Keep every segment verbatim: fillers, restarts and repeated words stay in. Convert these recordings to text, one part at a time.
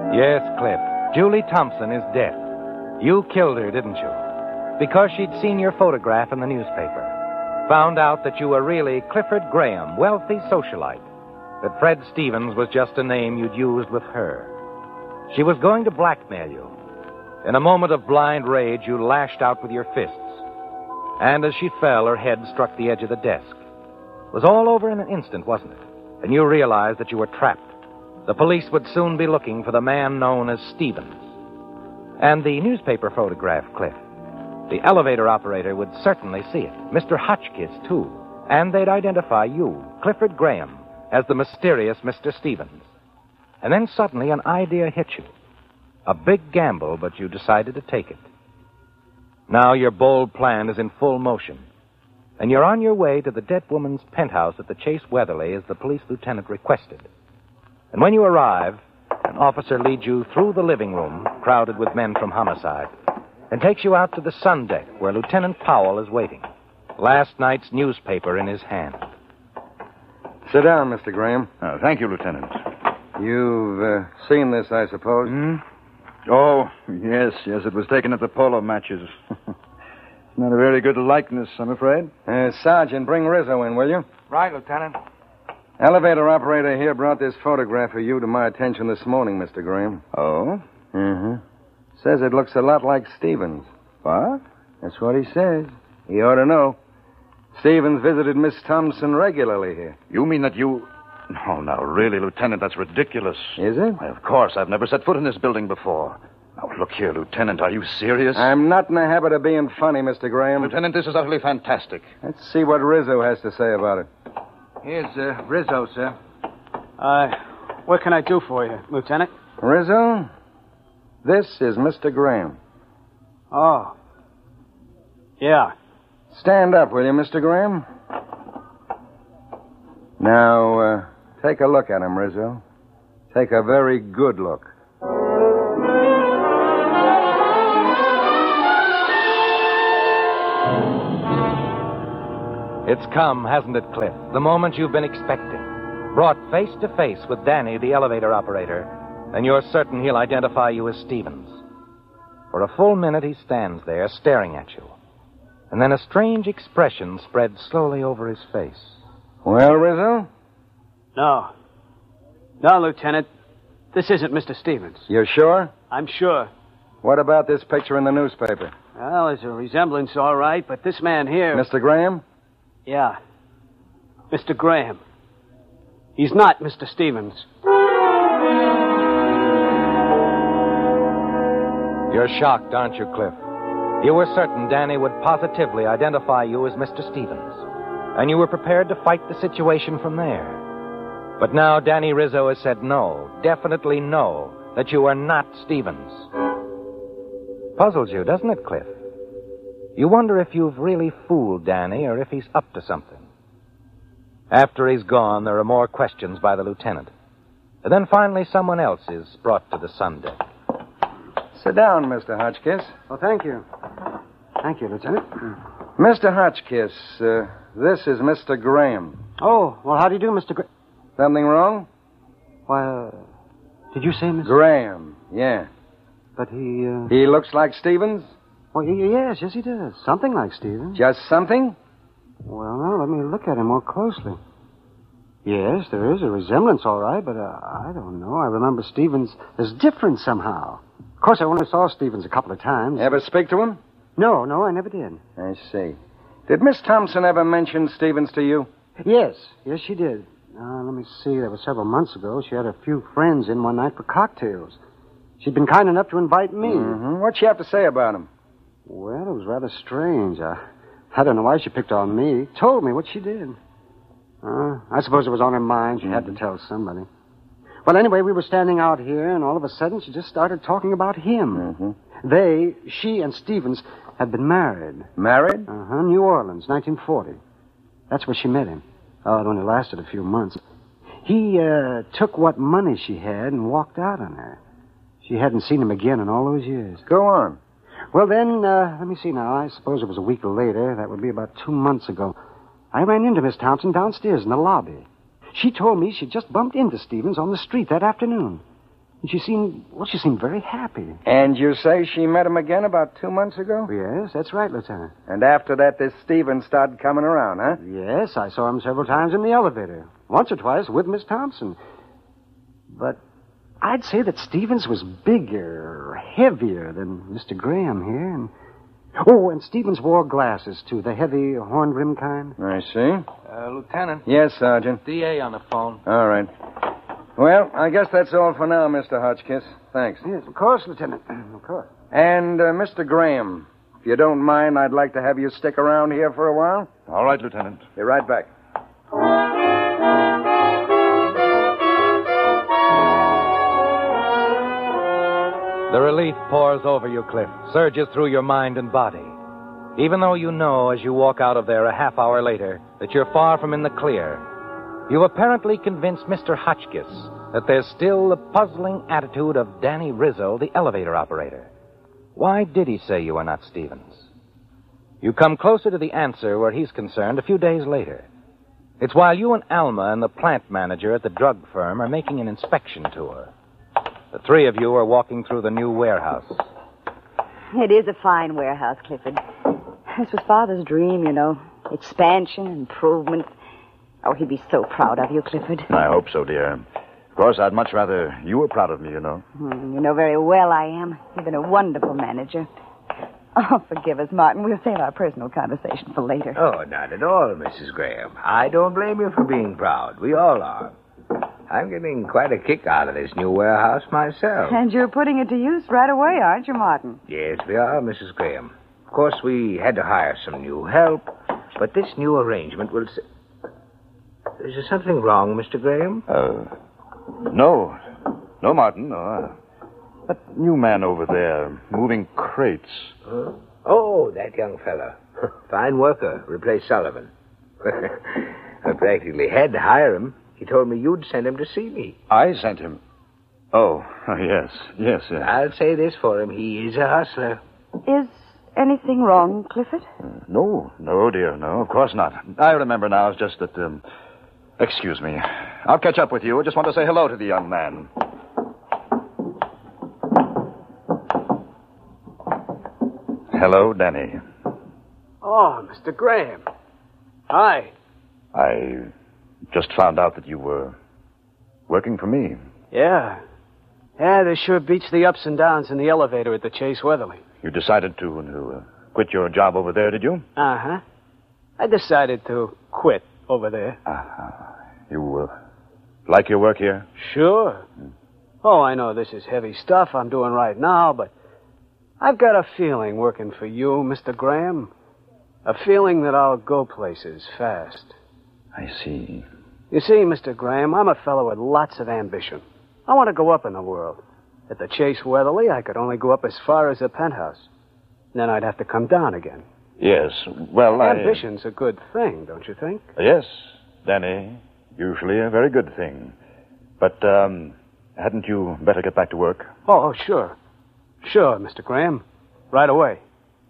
Yes, Cliff. Julie Thompson is dead. You killed her, didn't you? Because she'd seen your photograph in the newspaper. Found out that you were really Clifford Graham, wealthy socialite. That Fred Stevens was just a name you'd used with her. She was going to blackmail you. In a moment of blind rage, you lashed out with your fists. And as she fell, her head struck the edge of the desk. It was all over in an instant, wasn't it? And you realized that you were trapped. The police would soon be looking for the man known as Stevens. And the newspaper photograph, Cliff. The elevator operator would certainly see it. Mister Hotchkiss, too. And they'd identify you, Clifford Graham, as the mysterious Mister Stevens. And then suddenly an idea hit you. A big gamble, but you decided to take it. Now your bold plan is in full motion. And you're on your way to the dead woman's penthouse at the Chase Weatherly as the police lieutenant requested. And when you arrive, an officer leads you through the living room, crowded with men from homicide, and takes you out to the sun deck where Lieutenant Powell is waiting, last night's newspaper in his hand. Sit down, Mister Graham. Oh, thank you, Lieutenant. You've uh, seen this, I suppose? Hmm? Oh, yes, yes, it was taken at the polo matches. Not a very good likeness, I'm afraid. Uh, Sergeant, bring Rizzo in, will you? Right, Lieutenant. Elevator operator here brought this photograph of you to my attention this morning, Mister Graham. Oh? Mm-hmm. Says it looks a lot like Stevens. What? That's what he says. He ought to know. Stevens visited Miss Thompson regularly here. You mean that you... No, now, really, Lieutenant, that's ridiculous. Is it? Why, of course, I've never set foot in this building before. Now, look here, Lieutenant, are you serious? I'm not in the habit of being funny, Mister Graham. Lieutenant, this is utterly fantastic. Let's see what Rizzo has to say about it. Here's uh, Rizzo, sir. Uh, what can I do for you, Lieutenant? Rizzo, this is Mister Graham. Oh. Yeah. Stand up, will you, Mister Graham? Now, uh, take a look at him, Rizzo. Take a very good look. It's come, hasn't it, Cliff? The moment you've been expecting. Brought face to face with Danny, the elevator operator, and you're certain he'll identify you as Stevens. For a full minute, he stands there, staring at you. And then a strange expression spreads slowly over his face. Well, Rizzo? No. No, Lieutenant. This isn't Mister Stevens. You're sure? I'm sure. What about this picture in the newspaper? Well, there's a resemblance, all right, but this man here... Mister Graham? Yeah. Mister Graham. He's not Mister Stevens. You're shocked, aren't you, Cliff? You were certain Danny would positively identify you as Mister Stevens. And you were prepared to fight the situation from there. But now Danny Rizzo has said no, definitely no, that you are not Stevens. Puzzles you, doesn't it, Cliff? You wonder if you've really fooled Danny or if he's up to something. After he's gone, there are more questions by the lieutenant. And then finally someone else is brought to the sun deck. Sit down, Mister Hotchkiss. Oh, thank you. Thank you, Lieutenant. Mister Hotchkiss, uh, this is Mister Graham. Oh, well, how do you do, Mister Graham? Something wrong? Why, uh, did you say Mister Graham, yeah. But he, uh... He looks like Stevens? Well, yes, yes, he does. Something like Stevens. Just something? Well, now, let me look at him more closely. Yes, there is a resemblance, all right, but uh, I don't know. I remember Stevens as different somehow. Of course, I only saw Stevens a couple of times. Ever speak to him? No, no, I never did. I see. Did Miss Thompson ever mention Stevens to you? Yes, yes, she did. Uh, let me see, that was several months ago. She had a few friends in one night for cocktails. She'd been kind enough to invite me. Mm-hmm. What'd she have to say about him? Well, it was rather strange. I, I don't know why she picked on me. Told me what she did. Uh, I suppose it was on her mind. She mm-hmm. had to tell somebody. Well, anyway, we were standing out here, and all of a sudden she just started talking about him. Mm-hmm. They, she and Stevens, had been married. Married? Uh-huh, New Orleans, nineteen forty. That's where she met him. Oh, it only lasted a few months. He uh, took what money she had and walked out on her. She hadn't seen him again in all those years. Go on. Well, then, uh, let me see now. I suppose it was a week later. That would be about two months ago. I ran into Miss Thompson downstairs in the lobby. She told me she'd just bumped into Stevens on the street that afternoon. And she seemed, well, she seemed very happy. And you say she met him again about two months ago? Yes, that's right, Lieutenant. And after that, this Stevens started coming around, huh? Yes, I saw him several times in the elevator. Once or twice with Miss Thompson. But I'd say that Stevens was bigger, heavier than Mister Graham here. And oh, and Stevens wore glasses, too, the heavy horn-rimmed kind. I see. Uh, Lieutenant. Yes, Sergeant. D A on the phone. All right. Well, I guess that's all for now, Mister Hotchkiss. Thanks. Yes, of course, Lieutenant. Of course. And, uh, Mister Graham, if you don't mind, I'd like to have you stick around here for a while. All right, Lieutenant. Be right back. The relief pours over you, Cliff, surges through your mind and body. Even though you know as you walk out of there a half hour later that you're far from in the clear, you've apparently convinced Mister Hotchkiss that there's still the puzzling attitude of Danny Rizzo, the elevator operator. Why did he say you were not Stevens? You come closer to the answer where he's concerned a few days later. It's while you and Alma and the plant manager at the drug firm are making an inspection tour. The three of you are walking through the new warehouse. It is a fine warehouse, Clifford. This was Father's dream, you know. Expansion, improvement. Oh, he'd be so proud of you, Clifford. I hope so, dear. Of course, I'd much rather you were proud of me, you know. Mm, you know very well I am. You've been a wonderful manager. Oh, forgive us, Martin. We'll save our personal conversation for later. Oh, not at all, Missus Graham. I don't blame you for being proud. We all are. I'm getting quite a kick out of this new warehouse myself. And you're putting it to use right away, aren't you, Martin? Yes, we are, Missus Graham. Of course, we had to hire some new help, but this new arrangement will... S- Is there something wrong, Mister Graham? Uh, no. No, Martin, no. Uh, that new man over there, moving crates. Huh? Oh, that young fellow. Fine worker. Replaced Sullivan. I practically had to hire him. He told me you'd send him to see me. I sent him. Oh, yes, yes. Uh, I'll say this for him. He is a hustler. Is anything wrong, Clifford? uh, no, no, dear, no, of course not. I remember now. It's just that, um, excuse me. I'll catch up with you. I just want to say hello to the young man. Hello, Danny. Oh, Mister Graham. Hi. I just found out that you were working for me. Yeah. Yeah, this sure beats the ups and downs in the elevator at the Chase Weatherly. You decided to, to uh, quit your job over there, did you? Uh-huh. I decided to quit over there. Uh-huh. You uh, like your work here? Sure. Oh, I know this is heavy stuff I'm doing right now, but I've got a feeling working for you, Mister Graham. A feeling that I'll go places fast. I see. You see, Mister Graham, I'm a fellow with lots of ambition. I want to go up in the world. At the Chase Weatherly, I could only go up as far as the penthouse. Then I'd have to come down again. Yes, well, I... Ambition's a good thing, don't you think? Yes, Danny. Usually a very good thing. But, um, hadn't you better get back to work? Oh, oh, sure. Sure, Mister Graham. Right away.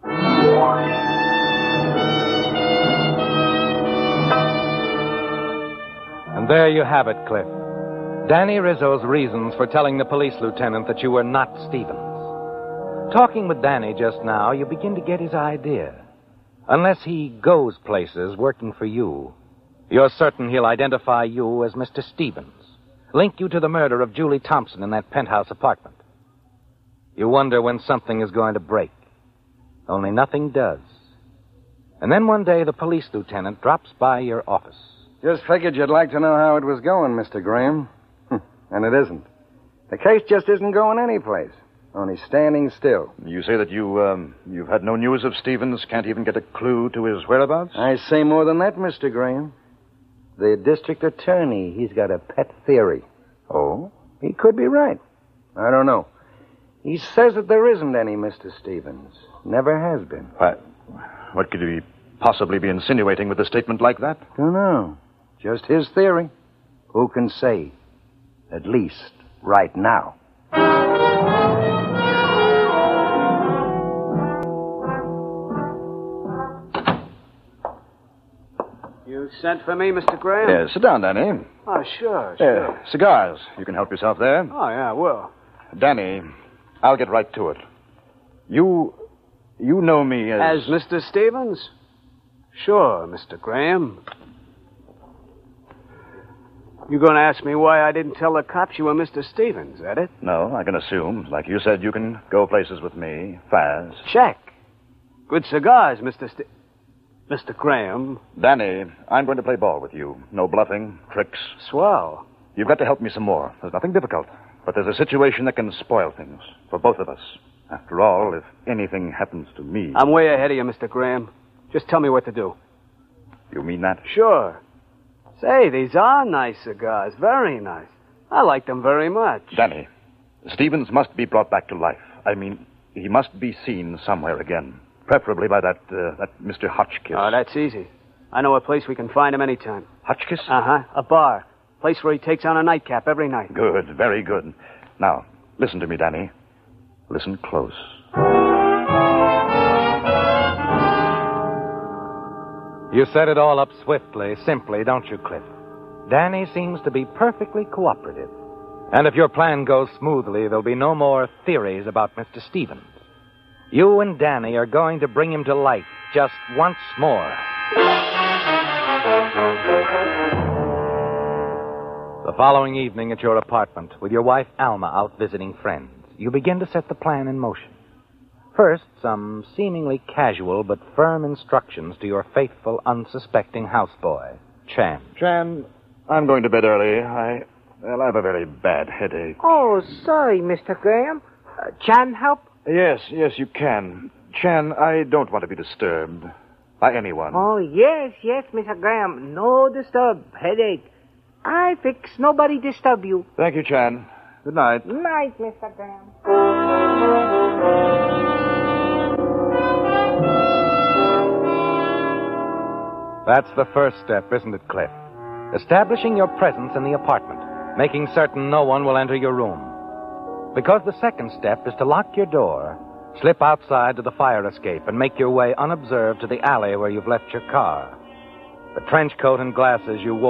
And there you have it, Cliff. Danny Rizzo's reasons for telling the police lieutenant that you were not Stevens. Talking with Danny just now, you begin to get his idea. Unless he goes places working for you, you're certain he'll identify you as Mister Stevens, link you to the murder of Julie Thompson in that penthouse apartment. You wonder when something is going to break. Only nothing does. And then one day the police lieutenant drops by your office. Just figured you'd like to know how it was going, Mister Graham. And it isn't. The case just isn't going anyplace. Only standing still. You say that you, um, you've had no news of Stevens, can't even get a clue to his whereabouts? I say more than that, Mister Graham. The district attorney, he's got a pet theory. Oh? He could be right. I don't know. He says that there isn't any Mister Stevens. Never has been. Why, what could he possibly be insinuating with a statement like that? Don't know. Just his theory. Who can say? At least right now. You sent for me, Mister Graham? Yes, sit down, Danny. Oh, sure, sure. Yeah, cigars. You can help yourself there. Oh, yeah, well. Danny, I'll get right to it. You. You know me as. As Mister Stevens? Sure, Mister Graham. You going to ask me why I didn't tell the cops you were Mister Stevens, is that it? No, I can assume. Like you said, you can go places with me, fast. Check. Good cigars, Mister St... Mister Graham. Danny, I'm going to play ball with you. No bluffing, tricks. Swell. You've got to help me some more. There's nothing difficult. But there's a situation that can spoil things for both of us. After all, if anything happens to me... I'm way ahead of you, Mister Graham. Just tell me what to do. You mean that? Sure. Say, these are nice cigars. Very nice. I like them very much. Danny, Stevens must be brought back to life. I mean, he must be seen somewhere again. Preferably by that uh, that Mister Hotchkiss. Oh, that's easy. I know a place we can find him anytime. Hotchkiss? Uh-huh. A bar. Place where he takes on a nightcap every night. Good, very good. Now, listen to me, Danny. Listen close. You set it all up swiftly, simply, don't you, Cliff? Danny seems to be perfectly cooperative. And if your plan goes smoothly, there'll be no more theories about Mister Stevens. You and Danny are going to bring him to life just once more. The following evening at your apartment, with your wife Alma out visiting friends, you begin to set the plan in motion. First, some seemingly casual but firm instructions to your faithful, unsuspecting houseboy, Chan. Chan, I'm going to bed early. I, well, I have a very bad headache. Oh, sorry, Mister Graham. Uh, Chan help? Yes, yes, you can. Chan, I don't want to be disturbed by anyone. Oh, yes, yes, Mister Graham. No disturb. Headache. I fix. Nobody disturb you. Thank you, Chan. Good night. Night, Mister Graham. That's the first step, isn't it, Cliff? Establishing your presence in the apartment, making certain no one will enter your room. Because the second step is to lock your door, slip outside to the fire escape, and make your way unobserved to the alley where you've left your car. The trench coat and glasses you wore